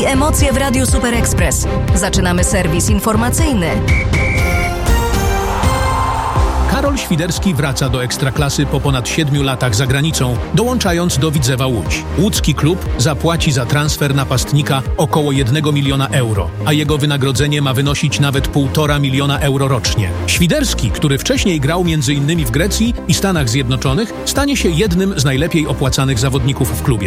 i emocje w Radiu Super Express. Zaczynamy serwis informacyjny. Karol Świderski wraca do Ekstraklasy po ponad 7 latach za granicą, dołączając do Widzewa Łódź. Łódzki klub zapłaci za transfer napastnika około 1 miliona euro, a jego wynagrodzenie ma wynosić nawet 1,5 miliona euro rocznie. Świderski, który wcześniej grał m.in. w Grecji i Stanach Zjednoczonych, stanie się jednym z najlepiej opłacanych zawodników w klubie.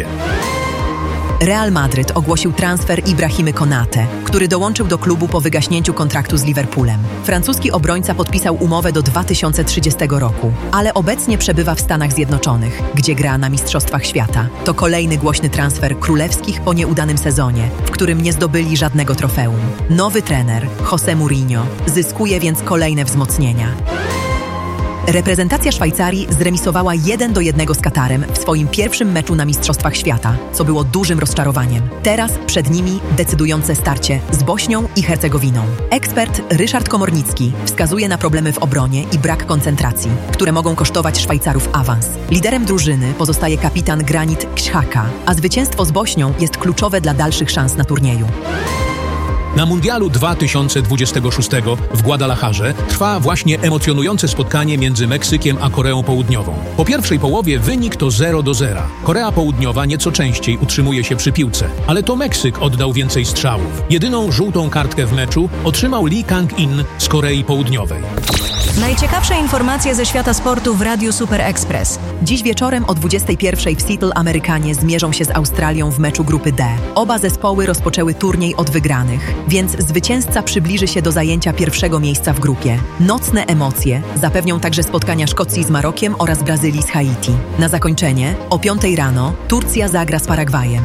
Real Madryt ogłosił transfer Ibrahimy Konate, który dołączył do klubu po wygaśnięciu kontraktu z Liverpoolem. Francuski obrońca podpisał umowę do 2030 roku, ale obecnie przebywa w Stanach Zjednoczonych, gdzie gra na Mistrzostwach Świata. To kolejny głośny transfer królewskich po nieudanym sezonie, w którym nie zdobyli żadnego trofeum. Nowy trener, José Mourinho, zyskuje więc kolejne wzmocnienia. Reprezentacja Szwajcarii zremisowała 1-1 z Katarem w swoim pierwszym meczu na Mistrzostwach Świata, co było dużym rozczarowaniem. Teraz przed nimi decydujące starcie z Bośnią i Hercegowiną. Ekspert Ryszard Komornicki wskazuje na problemy w obronie i brak koncentracji, które mogą kosztować Szwajcarów awans. Liderem drużyny pozostaje kapitan Granit Xhaka, a zwycięstwo z Bośnią jest kluczowe dla dalszych szans na turnieju. Na Mundialu 2026 w Guadalajarze trwa właśnie emocjonujące spotkanie między Meksykiem a Koreą Południową. Po pierwszej połowie wynik to 0-0. Korea Południowa nieco częściej utrzymuje się przy piłce, ale to Meksyk oddał więcej strzałów. Jedyną żółtą kartkę w meczu otrzymał Lee Kang-in z Korei Południowej. Najciekawsze informacje ze świata sportu w Radiu Super Express. Dziś wieczorem o 21:00 w Seattle Amerykanie zmierzą się z Australią w meczu grupy D. Oba zespoły rozpoczęły turniej od wygranych, więc zwycięzca przybliży się do zajęcia pierwszego miejsca w grupie. Nocne emocje zapewnią także spotkania Szkocji z Marokiem oraz Brazylii z Haiti. Na zakończenie o 5:00 rano Turcja zagra z Paragwajem.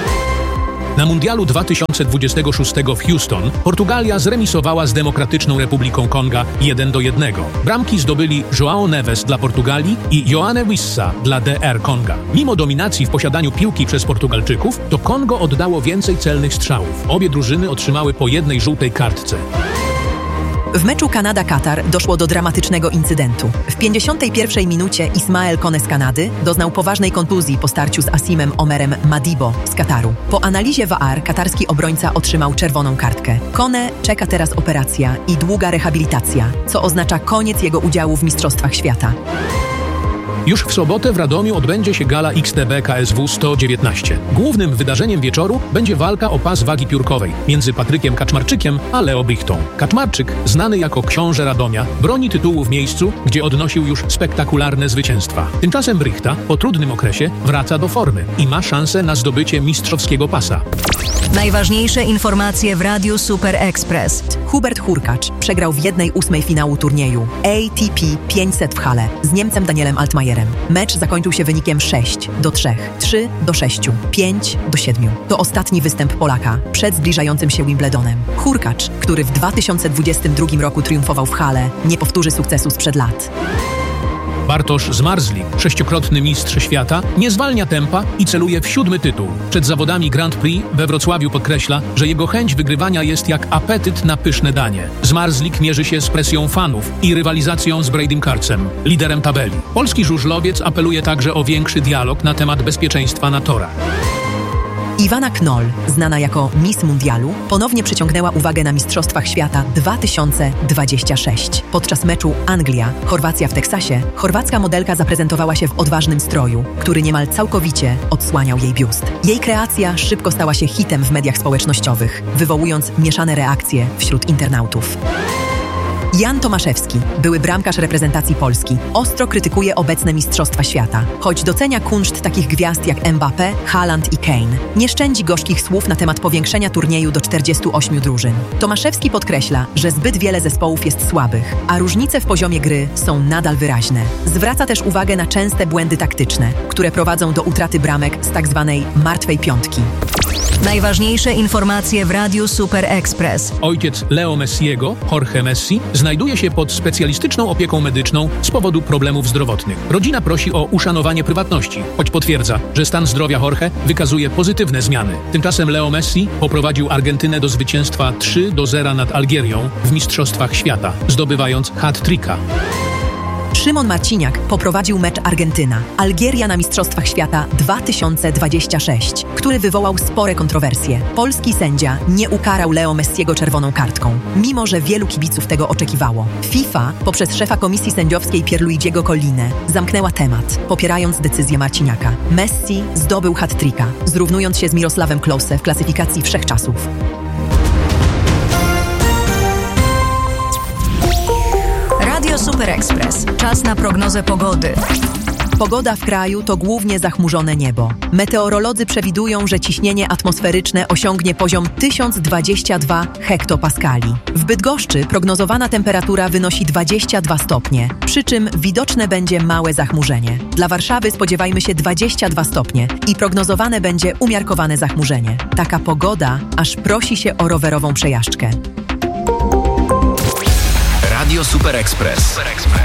Na Mundialu 2026 w Houston Portugalia zremisowała z Demokratyczną Republiką Konga 1-1. Bramki zdobyli João Neves dla Portugalii i Ioane Wissa dla DR Konga. Mimo dominacji w posiadaniu piłki przez Portugalczyków, to Kongo oddało więcej celnych strzałów. Obie drużyny otrzymały po jednej żółtej kartce. W meczu Kanada-Katar doszło do dramatycznego incydentu. W 51 minucie Ismael Kone z Kanady doznał poważnej kontuzji po starciu z Asimem Omerem Madibo z Kataru. Po analizie VAR katarski obrońca otrzymał czerwoną kartkę. Kone czeka teraz operacja i długa rehabilitacja, co oznacza koniec jego udziału w Mistrzostwach Świata. Już w sobotę w Radomiu odbędzie się gala XTB KSW 119. Głównym wydarzeniem wieczoru będzie walka o pas wagi piórkowej między Patrykiem Kaczmarczykiem a Leo Brichtą. Kaczmarczyk, znany jako książę Radomia, broni tytułu w miejscu, gdzie odnosił już spektakularne zwycięstwa. Tymczasem Brichta po trudnym okresie wraca do formy i ma szansę na zdobycie mistrzowskiego pasa. Najważniejsze informacje w Radiu Super Express. Hubert Hurkacz przegrał w 1/8 finału turnieju ATP 500 w Halle z Niemcem Danielem Altmajerem. Mecz zakończył się wynikiem 6-3, 3-6, 5-7. To ostatni występ Polaka przed zbliżającym się Wimbledonem. Hurkacz, który w 2022 roku triumfował w Halle, nie powtórzy sukcesu sprzed lat. Bartosz Zmarzlik, 6-krotny mistrz świata, nie zwalnia tempa i celuje w 7. tytuł. Przed zawodami Grand Prix we Wrocławiu podkreśla, że jego chęć wygrywania jest jak apetyt na pyszne danie. Zmarzlik mierzy się z presją fanów i rywalizacją z Bradym Karcem, liderem tabeli. Polski żużlowiec apeluje także o większy dialog na temat bezpieczeństwa na torach. Iwana Knoll, znana jako Miss Mundialu, ponownie przyciągnęła uwagę na Mistrzostwach Świata 2026. Podczas meczu Anglia-Chorwacja w Teksasie, chorwacka modelka zaprezentowała się w odważnym stroju, który niemal całkowicie odsłaniał jej biust. Jej kreacja szybko stała się hitem w mediach społecznościowych, wywołując mieszane reakcje wśród internautów. Jan Tomaszewski, były bramkarz reprezentacji Polski, ostro krytykuje obecne Mistrzostwa Świata. Choć docenia kunszt takich gwiazd jak Mbappé, Haaland i Kane, nie szczędzi gorzkich słów na temat powiększenia turnieju do 48 drużyn. Tomaszewski podkreśla, że zbyt wiele zespołów jest słabych, a różnice w poziomie gry są nadal wyraźne. Zwraca też uwagę na częste błędy taktyczne, które prowadzą do utraty bramek z tzw. martwej piątki. Najważniejsze informacje w Radiu Super Express. Ojciec Leo Messiego, Jorge Messi, znajduje się pod specjalistyczną opieką medyczną z powodu problemów zdrowotnych. Rodzina prosi o uszanowanie prywatności, choć potwierdza, że stan zdrowia Jorge wykazuje pozytywne zmiany. Tymczasem Leo Messi poprowadził Argentynę do zwycięstwa 3-0 nad Algierią w Mistrzostwach Świata, zdobywając hat-tricka. Szymon Marciniak poprowadził mecz Argentyna-Algieria na Mistrzostwach Świata 2026, który wywołał spore kontrowersje. Polski sędzia nie ukarał Leo Messiego czerwoną kartką, mimo że wielu kibiców tego oczekiwało. FIFA poprzez szefa komisji sędziowskiej Pierluigiego Collinę zamknęła temat, popierając decyzję Marciniaka. Messi zdobył hat-tricka, zrównując się z Mirosławem Klose w klasyfikacji wszechczasów. Radio Super Express. Czas na prognozę pogody. Pogoda w kraju to głównie zachmurzone niebo. Meteorolodzy przewidują, że ciśnienie atmosferyczne osiągnie poziom 1022 hektopaskali. W Bydgoszczy prognozowana temperatura wynosi 22 stopnie, przy czym widoczne będzie małe zachmurzenie. Dla Warszawy spodziewajmy się 22 stopnie i prognozowane będzie umiarkowane zachmurzenie. Taka pogoda aż prosi się o rowerową przejażdżkę. Radio Super Express.